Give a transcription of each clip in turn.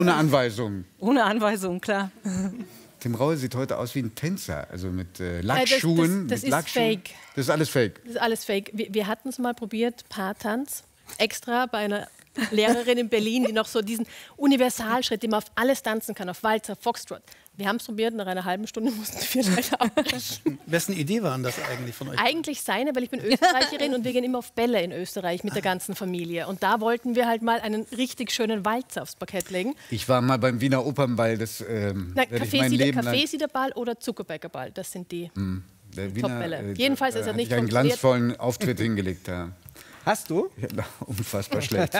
Ohne Anweisung. Ohne Anweisung, klar. Tim Raue sieht heute aus wie ein Tänzer, also mit Lackschuhen. Das mit ist fake. Das ist alles fake. Das ist alles fake. Wir hatten es mal probiert, Paartanz, extra bei einer Lehrerin in Berlin, die noch so diesen Universalschritt, den man auf alles tanzen kann, auf Walzer, Foxtrot. Wir haben es probiert, nach einer halben Stunde mussten wir leider abbrechen. Wessen Idee war denn das eigentlich von euch? Eigentlich seine, weil ich bin Österreicherin und wir gehen immer auf Bälle in Österreich mit der ganzen Familie. Und da wollten wir halt mal einen richtig schönen Walzer aufs Parkett legen. Ich war mal beim Wiener Opernball, das werde ich mein Leben lang... Kaffeesiederball oder Zuckerbäckerball, das sind die Top-Bälle. Jedenfalls Jedenfalls ist er nicht einen funktioniert. glanzvollen Auftritt hingelegt. Ja. Hast du? Ja, unfassbar schlecht.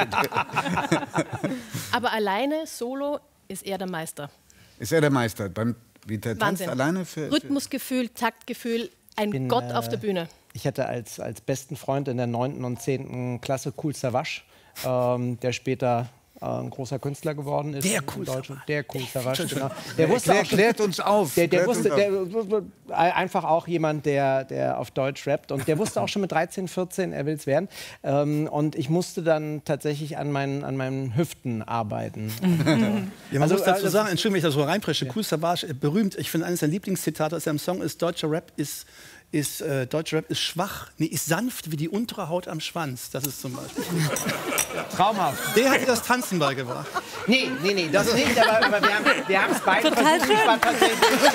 Aber alleine, solo, ist er der Meister. Ist er der Meister? Wie der tanzt Wahnsinn. alleine? Rhythmusgefühl, Taktgefühl, ein Gott auf der Bühne. Ich hatte als besten Freund in der 9. und 10. Klasse Kool Savas, der später ein großer Künstler geworden ist. Der Kool Savas, genau. Der wusste auch, klärt uns auf. Der wusste einfach auch jemand, der auf Deutsch rappt. Und der wusste auch schon mit 13, 14, er will es werden. Und ich musste dann tatsächlich an meinen Hüften arbeiten. Ja, man muss dazu sagen, Entschuldigung, wenn ich da so reinpresche, Kool Savas, berühmt, ich finde, eines der Lieblingszitate aus seinem Song ist, deutscher Rap ist schwach, nee, ist sanft wie die untere Haut am Schwanz. Das ist zum Beispiel. Traumhaft. Der hat dir das Tanzen beigebracht. Nee, das nicht, aber wir haben es beide Total versucht. Ich war tatsächlich,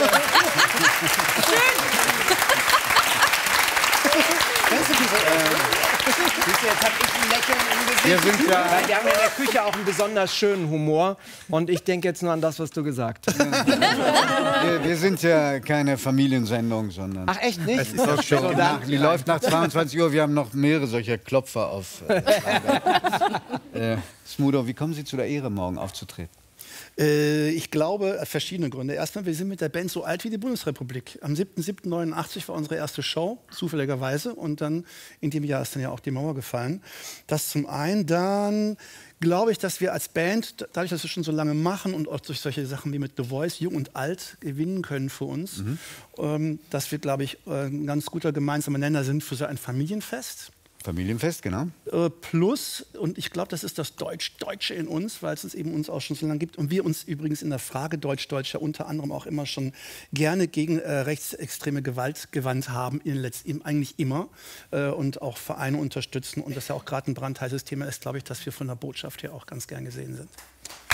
Kennst du diese, jetzt habe ich ein Lächeln im Gesicht. Weil wir haben ja in der Küche auch einen besonders schönen Humor. Und ich denke jetzt nur an das, was du gesagt hast. Wir sind ja keine Familiensendung, sondern... Ach, echt nicht? Es ist doch schon die läuft nach 22 Uhr. Wir haben noch mehrere solcher Klopfer auf. Smudo, wie kommen Sie zu der Ehre, morgen aufzutreten? Ich glaube, verschiedene Gründe. Erstmal, wir sind mit der Band so alt wie die Bundesrepublik. Am 7.7.89 war unsere erste Show, zufälligerweise. Und dann, in dem Jahr ist dann ja auch die Mauer gefallen. Das zum einen. Dann glaube ich, dass wir als Band, dadurch, dass wir schon so lange machen und auch durch solche Sachen wie mit The Voice, jung und alt, gewinnen können für uns, dass wir, glaube ich, ein ganz guter gemeinsamer Nenner sind für so ein Familienfest. Familienfest, genau. Plus, und ich glaube, das ist das Deutsche in uns, weil es eben uns auch schon so lange gibt. Und wir uns übrigens in der Frage Deutsch ja unter anderem auch immer schon gerne gegen rechtsextreme Gewalt gewandt haben, eigentlich immer. Und auch Vereine unterstützen. Und das ja auch gerade ein brandheißes Thema ist, glaube ich, dass wir von der Botschaft her auch ganz gern gesehen sind.